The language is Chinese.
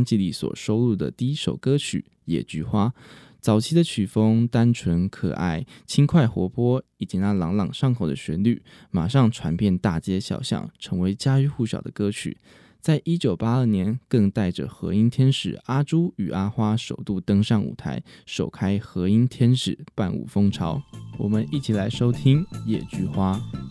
辑里所收录的第一首歌曲《野菊花》。早期的曲风单纯可爱、轻快活泼，以及那朗朗上口的旋律，马上传遍大街小巷，成为家喻户晓的歌曲。在1982年，更带着和音天使阿朱与阿花首度登上舞台，首开和音天使伴舞风潮。我们一起来收听《野菊花》。